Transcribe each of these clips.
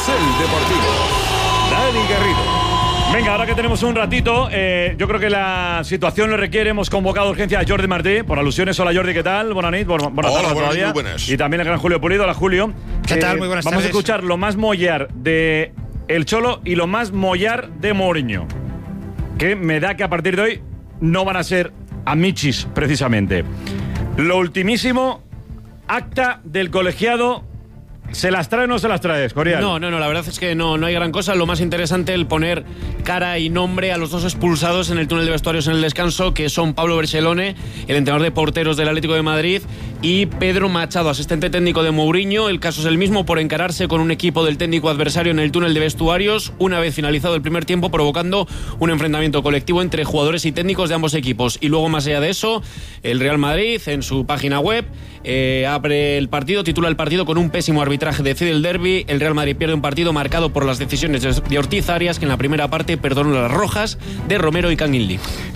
Carrusel Deportivo. Dani Garrido. Venga, ahora que tenemos un ratito, yo creo que la situación lo requiere. Hemos convocado urgencia a Jordi Martí, por alusiones. Hola Jordi, ¿qué tal? Buenas tardes todavía. Muy buenas. Y también el gran Julio Pulido. Hola Julio. ¿Qué tal? Muy buenas tardes. Vamos a escuchar lo más mollar de el Cholo y lo más mollar de Mourinho. Que me da que a partir de hoy no van a ser amichis, precisamente. Lo ultimísimo, acta del colegiado. ¿Se las trae o no se las trae, Escorial? No, la verdad es que no hay gran cosa. Lo más interesante, el poner cara y nombre a los dos expulsados en el túnel de vestuarios en el descanso, que son Pablo Berchelone, el entrenador de porteros del Atlético de Madrid, y Pedro Machado, asistente técnico de Mourinho. El caso es el mismo, por encararse con un equipo del técnico adversario en el túnel de vestuarios, una vez finalizado el primer tiempo, provocando un enfrentamiento colectivo entre jugadores y técnicos de ambos equipos. Y luego, más allá de eso, el Real Madrid, en su página web, abre el partido, titula el partido con un pésimo arbitraje, decide el derbi. El Real Madrid pierde un partido marcado por las decisiones de Ortiz Arias, que en la primera parte perdonó las rojas de Romero y Canguilí.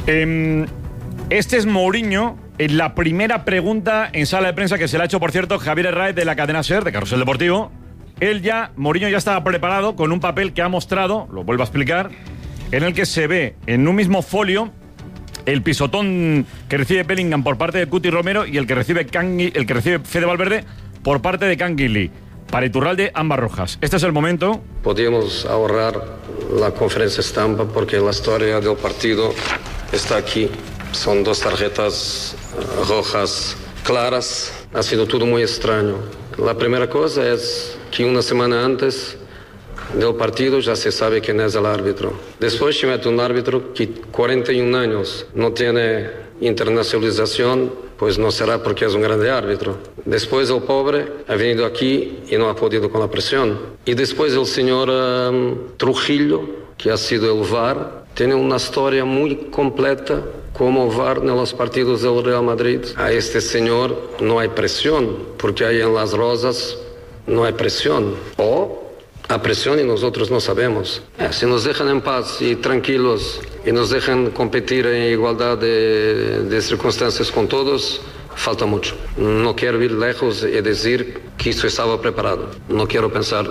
Este es Mourinho. En la primera pregunta en sala de prensa, que se la ha hecho, por cierto, Javier Herráez, de la cadena SER, de Carrusel Deportivo. Mourinho ya estaba preparado con un papel que ha mostrado, lo vuelvo a explicar, en el que se ve en un mismo folio el pisotón que recibe Bellingham por parte de Cuti Romero y el que recibe Fede Valverde por parte de Canguilí. Para Iturralde, ambas rojas. Este es el momento. Podíamos ahorrar la conferencia estampa porque la historia del partido está aquí. Son dos tarjetas rojas claras. Ha sido todo muy extraño. La primera cosa es que una semana antes del partido ya se sabe quién es el árbitro. Después se mete un árbitro que 41 años no tiene internacionalización, pues no será porque es un grande árbitro. Después el pobre ha venido aquí y no ha podido con la presión. Y después el señor Trujillo, que ha sido el VAR, tiene una historia muy completa como VAR en los partidos del Real Madrid. A este señor no hay presión, porque ahí en Las Rosas no hay presión. O a presión y nosotros no sabemos. Si nos dejan en paz y tranquilos y nos dejan competir en igualdad de circunstancias con todos, falta mucho. No quiero ir lejos y decir que eso estaba preparado. No quiero pensar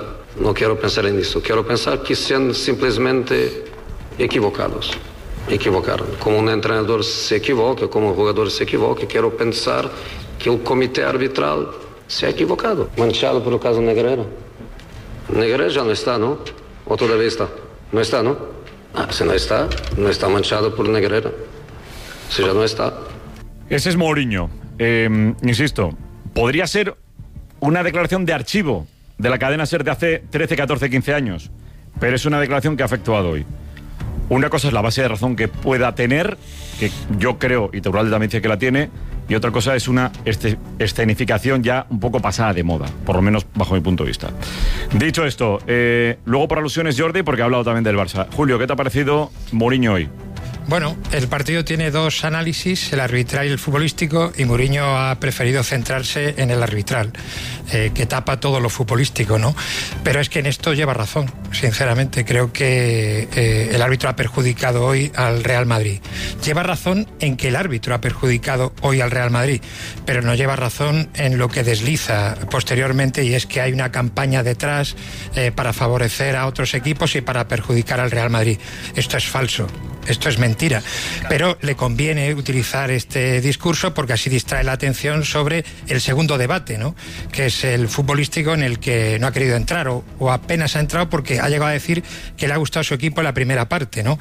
en eso. Quiero pensar que sean simplemente equivocados. Equivocaron. Como un entrenador se equivoca, como un jugador se equivoca, quiero pensar que el comité arbitral se ha equivocado. Manchado por el caso Negreira. Negreira ya no está, ¿no? ¿O todavía está? No está, ¿no? Si no está manchado por Negreira. Si ya no está. Ese es Mourinho. Insisto, podría ser una declaración de archivo de la cadena SER de hace 13, 14, 15 años, pero es una declaración que ha efectuado hoy. Una cosa es la base de razón que pueda tener, que yo creo, y Teurralde también dice que la tiene, y otra cosa es una escenificación ya un poco pasada de moda, por lo menos bajo mi punto de vista. Dicho esto, luego por alusiones Jordi, porque ha hablado también del Barça. Julio, ¿qué te ha parecido Mourinho hoy? Bueno, el partido tiene dos análisis, el arbitral y el futbolístico, y Mourinho ha preferido centrarse en el arbitral, que tapa todo lo futbolístico, ¿no? Pero es que en esto lleva razón, sinceramente. Creo que el árbitro ha perjudicado hoy al Real Madrid. Lleva razón en que el árbitro ha perjudicado hoy al Real Madrid, pero no lleva razón en lo que desliza posteriormente, y es que hay una campaña detrás para favorecer a otros equipos y para perjudicar al Real Madrid. Esto es falso. Esto es mentira, pero le conviene utilizar este discurso porque así distrae la atención sobre el segundo debate, ¿no? Que es el futbolístico, en el que no ha querido entrar o apenas ha entrado porque ha llegado a decir que le ha gustado su equipo en la primera parte, ¿no?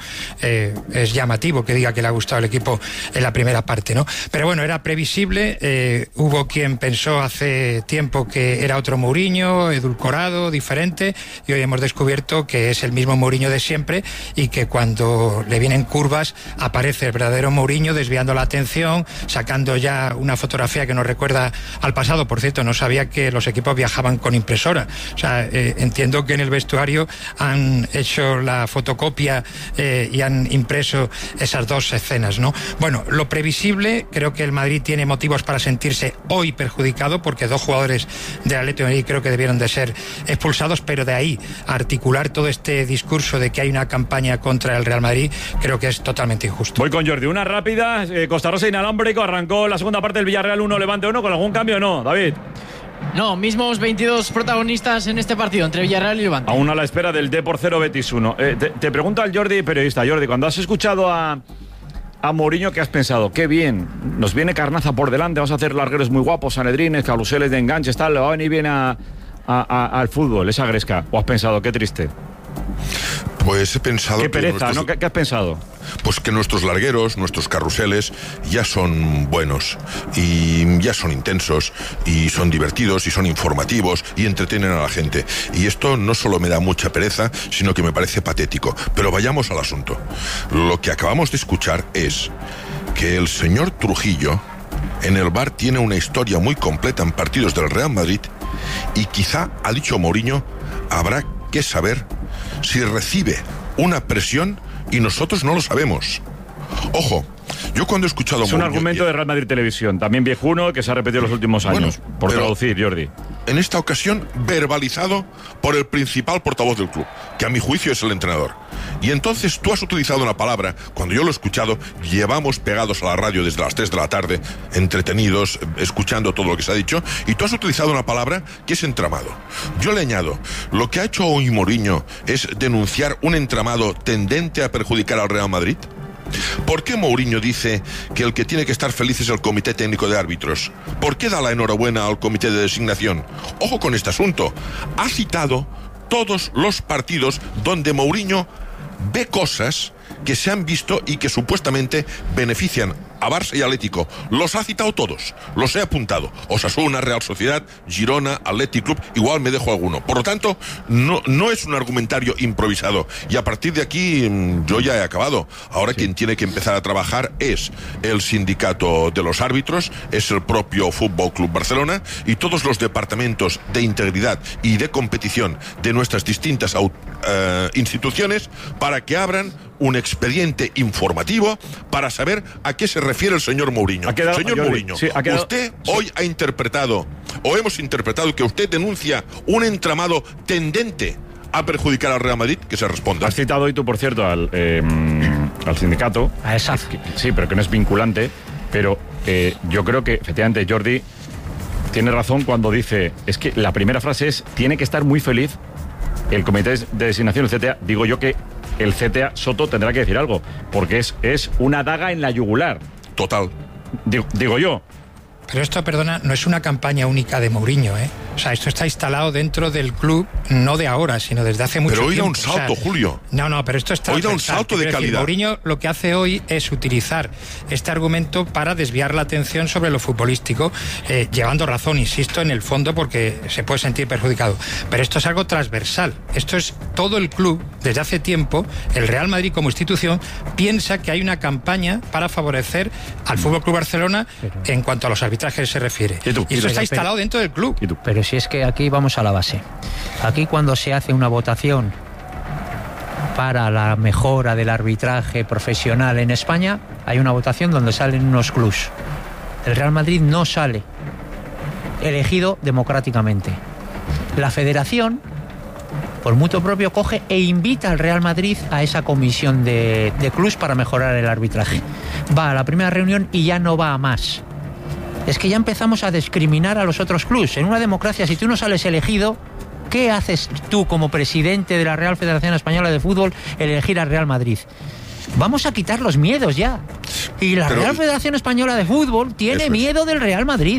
Es llamativo que diga que le ha gustado el equipo en la primera parte, ¿no? Pero bueno, era previsible. Hubo quien pensó hace tiempo que era otro Mourinho, edulcorado, diferente, y hoy hemos descubierto que es el mismo Mourinho de siempre, y que cuando le viene en curvas aparece el verdadero Mourinho desviando la atención, sacando ya una fotografía que nos recuerda al pasado. Por cierto, no sabía que los equipos viajaban con impresora. O sea, entiendo que en el vestuario han hecho la fotocopia y han impreso esas dos escenas, ¿no? Bueno, lo previsible, creo que el Madrid tiene motivos para sentirse hoy perjudicado, porque dos jugadores del Atlético de Madrid creo que debieron de ser expulsados, pero de ahí a articular todo este discurso de que hay una campaña contra el Real Madrid, creo que es totalmente injusto. Voy con Jordi, una rápida. Costa Rosa inalámbrico, arrancó la segunda parte del Villarreal 1, Levante 1, con algún cambio o no, David. No, mismos 22 protagonistas en este partido entre Villarreal y Levante. Aún a la espera del Depor 0 Betis 1. Te pregunto al Jordi, periodista. Jordi, cuando has escuchado a Mourinho, ¿qué has pensado? Qué bien, nos viene carnaza por delante, vamos a hacer largueros muy guapos, sanedrines, caluseles de enganches, tal, le va a venir bien al fútbol, esa Gresca. ¿O has pensado, qué triste? Pues he pensado... Qué pereza, ¿no? ¿Qué has pensado? Pues que nuestros largueros, nuestros carruseles ya son buenos y ya son intensos y son divertidos y son informativos y entretienen a la gente. Y esto no solo me da mucha pereza, sino que me parece patético. Pero vayamos al asunto. Lo que acabamos de escuchar es que el señor Trujillo en el VAR tiene una historia muy completa en partidos del Real Madrid y quizá, ha dicho Mourinho, habrá que saber si recibe una presión y nosotros no lo sabemos. Ojo, yo cuando he escuchado a Mourinho... Es un argumento de Real Madrid Televisión, también viejuno, que se ha repetido en los últimos años, por traducir, Jordi. En esta ocasión, verbalizado por el principal portavoz del club, que a mi juicio es el entrenador. Y entonces tú has utilizado una palabra, cuando yo lo he escuchado, llevamos pegados a la radio desde las 3 de la tarde, entretenidos, escuchando todo lo que se ha dicho, y tú has utilizado una palabra que es entramado. Yo le añado, lo que ha hecho hoy Mourinho es denunciar un entramado tendente a perjudicar al Real Madrid. ¿Por qué Mourinho dice que el que tiene que estar feliz es el Comité Técnico de Árbitros? ¿Por qué da la enhorabuena al Comité de Designación? Ojo con este asunto. Ha citado todos los partidos donde Mourinho ve cosas que se han visto y que supuestamente benefician a Barça y Atlético. Los ha citado todos, los he apuntado. Osasuna, Real Sociedad, Girona, Athletic Club, igual me dejo alguno. Por lo tanto, no es un argumentario improvisado. Y a partir de aquí, yo ya he acabado. Ahora quien tiene que empezar a trabajar es el sindicato de los árbitros, es el propio Fútbol Club Barcelona y todos los departamentos de integridad y de competición de nuestras distintas instituciones para que abran un expediente informativo para saber a qué se refiere el señor Mourinho. Señor Mourinho, sí, usted hoy ha interpretado, o hemos interpretado, que usted denuncia un entramado tendente a perjudicar al Real Madrid, que se responda. Has citado hoy tú, por cierto, al sindicato. A esa. Sí, pero que no es vinculante. Pero yo creo que, efectivamente, Jordi tiene razón cuando dice, es que la primera frase es, tiene que estar muy feliz el Comité de Designación, el CTA. Digo yo que el CTA Soto tendrá que decir algo, porque es una daga en la yugular. Total. Digo yo. Pero esto, perdona, no es una campaña única de Mourinho, ¿eh? O sea, esto está instalado dentro del club, no de ahora, sino desde hace mucho tiempo. Pero hoy da un salto, Julio. No, pero esto está... Hoy da un salto de calidad. Mourinho lo que hace hoy es utilizar este argumento para desviar la atención sobre lo futbolístico, llevando razón, insisto, en el fondo, porque se puede sentir perjudicado. Pero esto es algo transversal. Esto es todo el club, desde hace tiempo, el Real Madrid como institución, piensa que hay una campaña para favorecer al Fútbol Club Barcelona en cuanto a los arbitrajes se refiere. Y eso está instalado dentro del club. Pero si es que aquí vamos a la base. Aquí cuando se hace una votación para la mejora del arbitraje profesional en España, hay una votación donde salen unos clubs. El Real Madrid no sale elegido democráticamente. La federación, por mutuo propio, coge e invita al Real Madrid a esa comisión de clubs para mejorar el arbitraje. Va a la primera reunión y ya no va a más. Es que ya empezamos a discriminar a los otros clubs. En una democracia, si tú no sales elegido, ¿qué haces tú como presidente de la Real Federación Española de Fútbol elegir al Real Madrid? Vamos a quitar los miedos ya. Y la Real Federación Española de Fútbol tiene miedo del Real Madrid.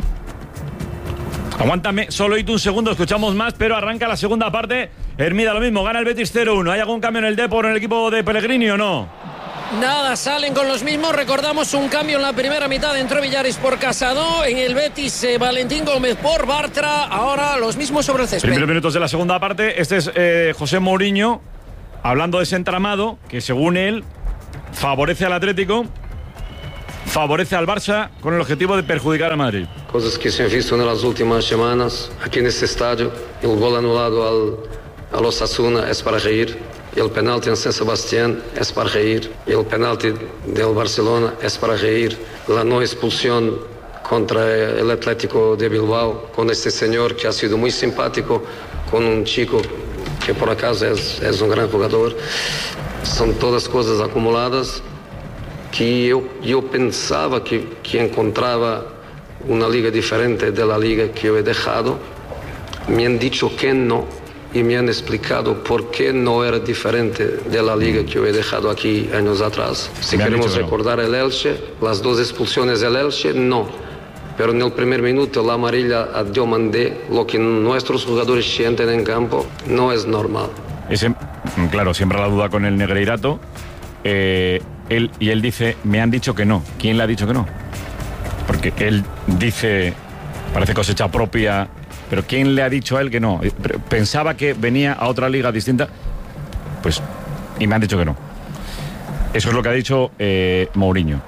Aguántame, solo un segundo, escuchamos más, pero arranca la segunda parte. Hermida, lo mismo, gana el Betis 0-1. ¿Hay algún cambio en el Depor, en el equipo de Pellegrini o no? Nada, salen con los mismos. Recordamos un cambio en la primera mitad. Entró Villares por Casado. En el Betis, Valentín Gómez por Bartra. Ahora los mismos sobre el césped. Primeros minutos de la segunda parte. Este es José Mourinho hablando de ese entramado que, según él, favorece al Atlético, favorece al Barça con el objetivo de perjudicar a Madrid. Cosas que se han visto en las últimas semanas aquí en este estadio. El gol anulado al Osasuna es para reír. El penalti en San Sebastián es para reír. El penalti del Barcelona es para reír. La no expulsión contra el Atlético de Bilbao con este señor que ha sido muy simpático, con un chico que por acaso es un gran jugador. Son todas cosas acumuladas que yo pensaba que encontraba una liga diferente de la liga que yo he dejado. me han dicho que no y me han explicado por qué no era diferente de la liga que yo he dejado aquí años atrás. Si queremos recordar el Elche, las 2 expulsiones del Elche, no. Pero en el primer minuto la amarilla a Diomandé, lo que nuestros jugadores sienten en campo, no es normal. Claro, siempre la duda con el Negreirato. Él dice, me han dicho que no. ¿Quién le ha dicho que no? Porque él dice, parece cosecha propia, pero ¿quién le ha dicho a él que no? Pensaba que venía a otra liga distinta, pues, y me han dicho que no. Eso es lo que ha dicho Mourinho.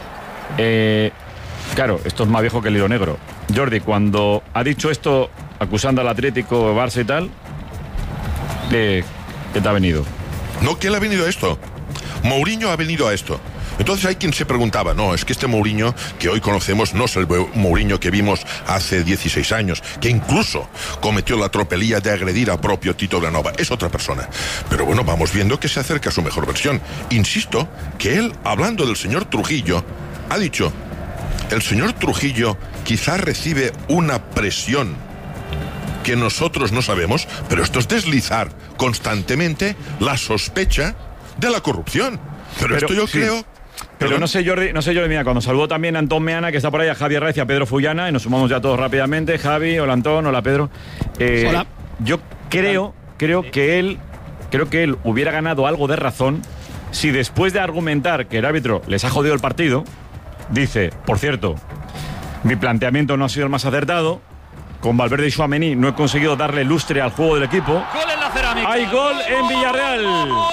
Claro, esto es más viejo que el hilo negro. Jordi, cuando ha dicho esto, acusando al Atlético, Barça y tal, ¿qué te ha venido? No, ¿quién le ha venido a esto? Mourinho ha venido a esto. Entonces hay quien se preguntaba, no, es que este Mourinho que hoy conocemos no es el Mourinho que vimos hace 16 años, que incluso cometió la tropelía de agredir a propio Tito Vilanova. Es otra persona. Pero bueno, vamos viendo que se acerca a su mejor versión. Insisto que él, hablando del señor Trujillo, ha dicho, el señor Trujillo quizás recibe una presión que nosotros no sabemos, pero esto es deslizar constantemente la sospecha de la corrupción. Pero esto yo creo... Pero no sé, Jordi, mira, cuando saludó también a Antón Meana, que está por ahí, a Javier Raiz y a Pedro Fullana, y nos sumamos ya todos rápidamente. Javi, hola Antón, hola Pedro. Hola. Yo creo que él hubiera ganado algo de razón si después de argumentar que el árbitro les ha jodido el partido, dice, por cierto, mi planteamiento no ha sido el más acertado, con Valverde y Tchouaméni no he conseguido darle lustre al juego del equipo. Gol en la cerámica. Hay gol en Villarreal. Gol.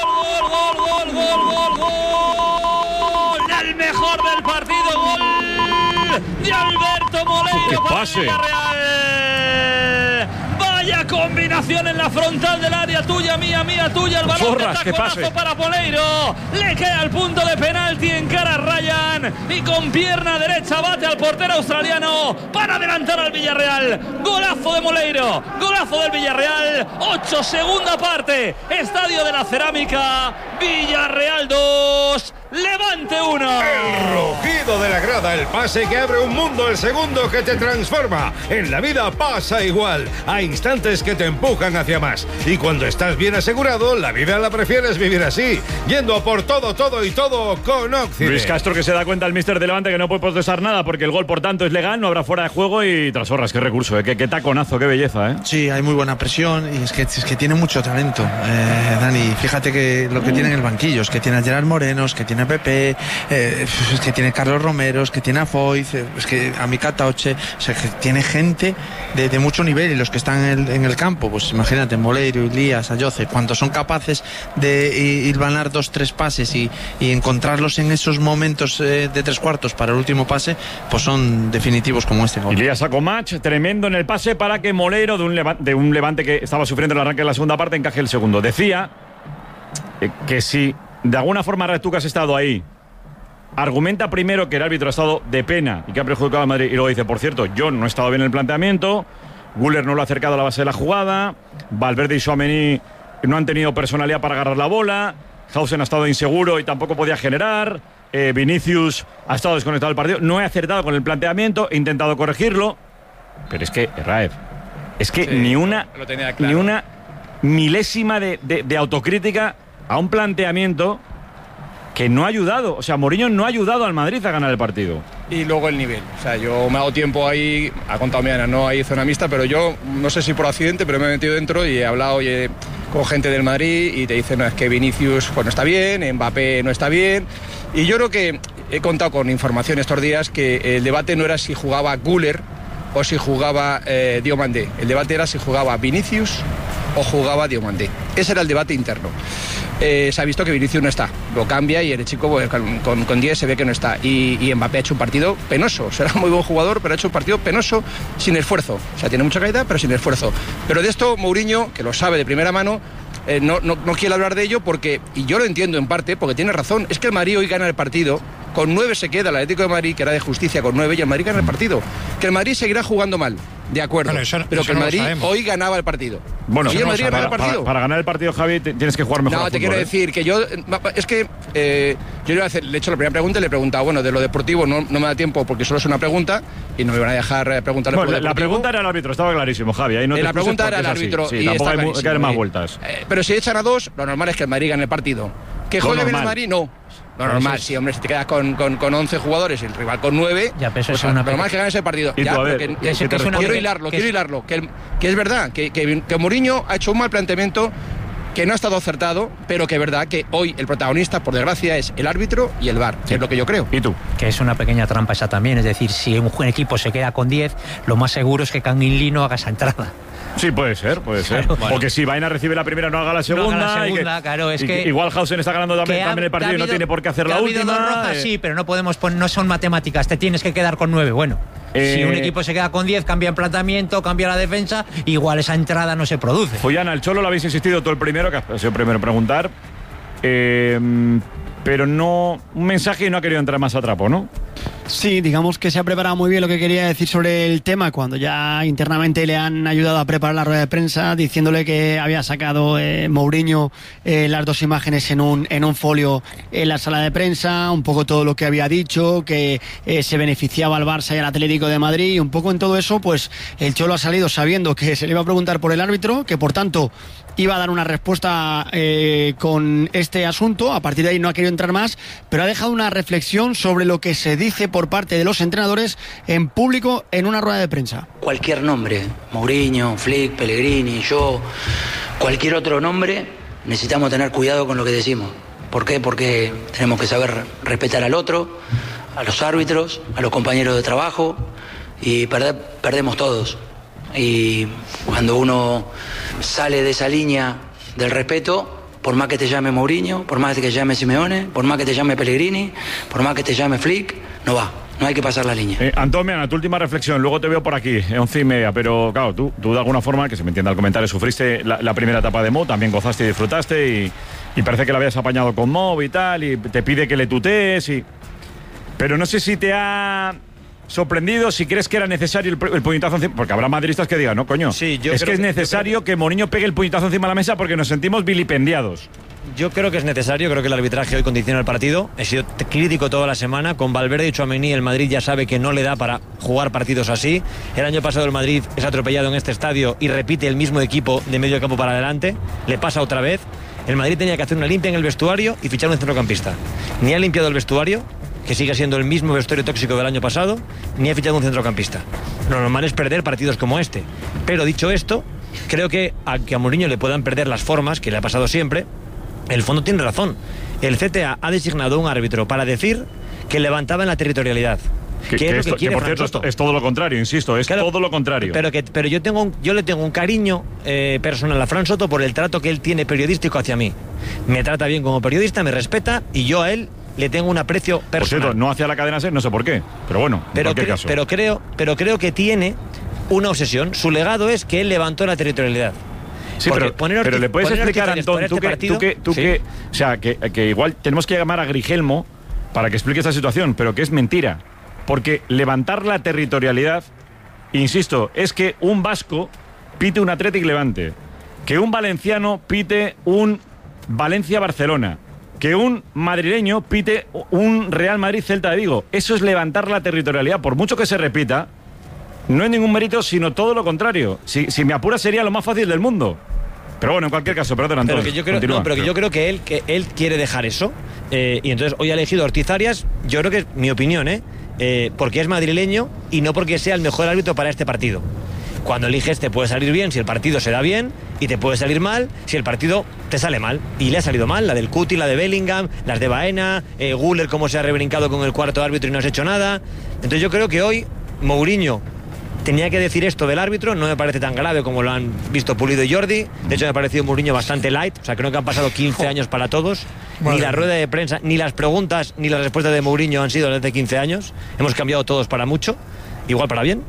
El mejor del partido, gol de Alberto Moleiro para el Villarreal. Vaya combinación en la frontal del área, tuya, mía, tuya. El balón de taconazo para Moleiro. Le cae al punto de penalti, encara a Ryan y con pierna derecha bate al portero australiano para adelantar al Villarreal. Golazo de Moleiro, golazo del Villarreal. 8, segunda parte. Estadio de la Cerámica. Villarreal 2. Levante 1. El rugido de la grada, el pase que abre un mundo, el segundo que te transforma. En la vida pasa igual. Hay instantes que te empujan hacia más. Y cuando estás bien asegurado, la vida la prefieres vivir así. Yendo a por todo y todo con Occident. Luis Castro, que se da cuenta el míster de Levante que no puede protestar nada porque el gol por tanto es legal, no habrá fuera de juego y tras horras, qué recurso, qué taconazo, qué belleza, Sí, hay muy buena presión y es que tiene mucho talento, Dani. Fíjate que lo que tiene en el banquillo es que tiene a Gerard Morenos, que tiene a Pepe, es que tiene a Carlos Romeros, que tiene a Foyt, es que a Mikata Oche, o sea, que tiene gente de mucho nivel, y los que están en el campo, pues imagínate, Moleiro, Ilías, Ayoce, cuando son capaces de hilvanar 2-3 pases y encontrarlos en esos momentos de 3/4 para el último pase, pues son definitivos como este gol. Ilías sacó match tremendo en el pase para que Moleiro, de un Levante que estaba sufriendo el arranque de la segunda parte, encaje el segundo. Decía que si de alguna forma tú que has estado ahí, argumenta primero que el árbitro ha estado de pena y que ha perjudicado a Madrid, y luego dice, por cierto, yo no he estado bien en el planteamiento, Güler no lo ha acercado a la base de la jugada, Valverde y Tchouaméni no han tenido personalidad para agarrar la bola, Hausen ha estado inseguro y tampoco podía generar, Vinicius ha estado desconectado del partido, no he acertado con el planteamiento, he intentado corregirlo, pero es que, Raef, es que ni una milésima de autocrítica a un planteamiento que no ha ayudado. O sea, Mourinho no ha ayudado al Madrid a ganar el partido. Y luego el nivel. O sea, yo me hago tiempo ahí, ha contado Miana, no hay zona mixta, pero yo, no sé si por accidente, pero me he metido dentro y he hablado con gente del Madrid y te dicen, no, es que Vinicius pues, no está bien, Mbappé no está bien. Y yo creo que he contado con información estos días que el debate no era si jugaba Güler o si jugaba Diomandé. El debate era si jugaba Vinicius o jugaba Diomandé. Ese era el debate interno. Se ha visto que Vinicius no está, lo cambia y el chico pues, con 10 se ve que no está, y Mbappé ha hecho un partido penoso, será muy buen jugador pero ha hecho un partido penoso sin esfuerzo, o sea tiene mucha calidad pero sin esfuerzo, pero de esto Mourinho, que lo sabe de primera mano, no quiere hablar de ello porque, y yo lo entiendo en parte porque tiene razón, es que el Madrid hoy gana el partido con 9 se queda el Atlético de Madrid, que era de justicia con 9, y el Madrid gana el partido. Que el Madrid seguirá jugando mal, de acuerdo, bueno, pero que el Madrid hoy ganaba el partido. Bueno, el Madrid ganaba el partido. Para ganar el partido, Javi, tienes que jugar mejor. No, te quiero decir que yo, es que yo le he hecho la primera pregunta y le he preguntado, bueno, de lo deportivo no me da tiempo porque solo es una pregunta y no me van a dejar preguntarle por lo deportivo. La pregunta era el árbitro, estaba clarísimo, Javi. Ahí no la pregunta era el árbitro. Sí, tampoco hay que dar más vueltas. Pero si echan a 2, lo normal es que el Madrid gane el partido. ¿Que juegue bien el Madrid? No. Lo normal, sí, hombre, si te quedas con 11 jugadores y el rival con 9, ya, pero pues lo normal es que ganes el partido. Ya, tú, quiero hilarlo. Que es verdad, que Mourinho ha hecho un mal planteamiento, que no ha estado acertado, pero que es verdad que hoy el protagonista, por desgracia, es el árbitro y el VAR, que es lo que yo creo. ¿Y tú? Que es una pequeña trampa esa también, es decir, si un equipo se queda con 10, lo más seguro es que Kangin Lee no haga esa entrada. Sí, puede ser. Claro, bueno. O que si Vaina recibe la primera no haga la segunda. Claro, es que igual Hausen está ganando también el partido y no tiene por qué hacer la última. Dos rojas, sí, pero no podemos no son matemáticas, te tienes que quedar con 9. Bueno, si un equipo se queda con 10, cambia el planteamiento, cambia la defensa, igual esa entrada no se produce. Follana, el Cholo lo habéis insistido todo el primero, que ha sido el primero en preguntar. Pero no, un mensaje y no ha querido entrar más a trapo, ¿no? Sí, digamos que se ha preparado muy bien lo que quería decir sobre el tema cuando ya internamente le han ayudado a preparar la rueda de prensa, diciéndole que había sacado Mourinho las 2 imágenes en un folio en la sala de prensa, un poco todo lo que había dicho, que se beneficiaba al Barça y al Atlético de Madrid, y un poco en todo eso pues el Cholo ha salido sabiendo que se le iba a preguntar por el árbitro, que por tanto iba a dar una respuesta con este asunto. A partir de ahí no ha querido entrar más, pero ha dejado una reflexión sobre lo que se dice por parte de los entrenadores en público en una rueda de prensa. Cualquier nombre, Mourinho, Flick, Pellegrini, yo, cualquier otro nombre, necesitamos tener cuidado con lo que decimos. ¿Por qué? Porque tenemos que saber respetar al otro, a los árbitros, a los compañeros de trabajo, y perdemos todos. Y cuando uno sale de esa línea del respeto, por más que te llame Mourinho, por más que te llame Simeone, por más que te llame Pellegrini, por más que te llame Flick, no va. No hay que pasar la línea. Antonio, tu última reflexión, luego te veo por aquí, 11:30, pero claro, tú de alguna forma, que se me entienda el comentario, sufriste la primera etapa de Mo, también gozaste y disfrutaste, y parece que la habías apañado con Mo y tal, y te pide que le tutees, pero no sé si te ha sorprendido, si crees que era necesario el puñetazo encima, porque habrá madridistas que digan, no coño, sí, es que es necesario que Mourinho pegue el puñetazo encima de la mesa porque nos sentimos vilipendiados. Yo creo que es necesario, creo que el arbitraje hoy condiciona el partido. He sido crítico toda la semana. Con Valverde y Tchouaméni el Madrid ya sabe que no le da para jugar partidos así. El año pasado el Madrid es atropellado en este estadio y repite el mismo equipo de medio campo para adelante. Le pasa otra vez. El Madrid tenía que hacer una limpia en el vestuario y fichar un centrocampista. Ni ha limpiado el vestuario, que sigue siendo el mismo vestuario tóxico del año pasado, ni ha fichado un centrocampista. Lo normal es perder partidos como este. Pero dicho esto, creo que a Mourinho le puedan perder las formas, que le ha pasado siempre, el fondo tiene razón. El CTA ha designado un árbitro para decir que levantaba en la territorialidad. Que por cierto es todo lo contrario, insisto, es todo lo contrario. Pero yo le tengo un cariño personal a Fran Soto por el trato que él tiene periodístico hacia mí. Me trata bien como periodista, me respeta, y yo a él le tengo un aprecio personal. Por cierto, no hacia la cadena SER, no sé por qué, pero bueno, en cualquier caso. Pero creo que tiene una obsesión. Su legado es que él levantó la territorialidad. Sí, pero le puedes explicar, Antón, o sea, que igual tenemos que llamar a Grigelmo para que explique esta situación, pero que es mentira. Porque levantar la territorialidad, insisto, es que un vasco pite un Athletic Levante, que un valenciano pite un Valencia-Barcelona, que un madrileño pite un Real Madrid-Celta de Vigo. Eso es levantar la territorialidad. Por mucho que se repita, no hay ningún mérito, sino todo lo contrario. Si me apura, sería lo más fácil del mundo. Pero bueno, en cualquier caso, perdón, Antonio. Pero que yo creo que él quiere dejar eso. Y entonces hoy ha elegido a Ortiz Arias, yo creo que es mi opinión, porque es madrileño y no porque sea el mejor árbitro para este partido. Cuando eliges te puede salir bien si el partido se da bien, y te puede salir mal si el partido te sale mal. Y le ha salido mal, la del Cuti, la de Bellingham, las de Baena, Güler cómo se ha rebrincado con el cuarto árbitro y no has hecho nada. Entonces yo creo que hoy Mourinho tenía que decir esto del árbitro. No me parece tan grave como lo han visto Pulido y Jordi. De hecho me ha parecido Mourinho bastante light. O sea, creo que han pasado 15 años para todos. Ni la rueda de prensa, ni las preguntas, ni las respuestas de Mourinho han sido desde 15 años. Hemos cambiado todos para mucho, igual para bien.